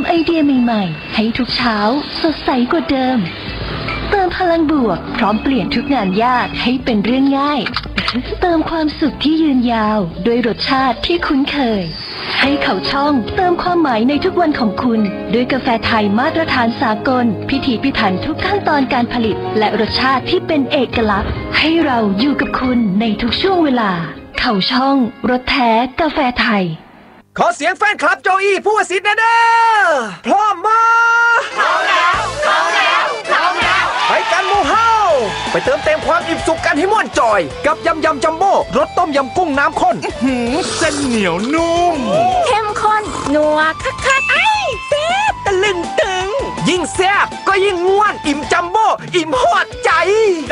ไอเดียใหม่ๆให้ทุกเช้าสดใสกว่าเดิมเติมพลังบวกพร้อมเปลี่ยนทุกงานยากให้เป็นเรื่องง่ายเติมความสุขที่ยืนยาวด้วยรสชาติที่คุ้นเคยให้เขาช่องเติมความหมายในทุกวันของคุณด้วยกาแฟไทยมาตรฐานสากลพิถีพิถันทุกขั้นตอนการผลิตและรสชาติที่เป็นเอกลักษณ์ให้เราอยู่กับคุณในทุกช่วงเวลาเขาช่องรสแท้กาแฟไทยขอเสียงแฟนคลับโจอี้ผู้วสิทธิ์นะเด้อพร้อมมาพร้อมแล้วไปกันหมู่เฮาไปเติมเต็มความอิ่มสุขกันให้ม่วนจอยกับยำจัมโบ้รสต้มยำกุ้งน้ำข้นเส้นเหนียวนุ่มเข้มข้นนัวคักๆไอ้แซ่บตะลึงตึงยิ่งแซ่บก็ยิ่งม่วนอิ่มจัมโบ้อิ่มฮอดใจ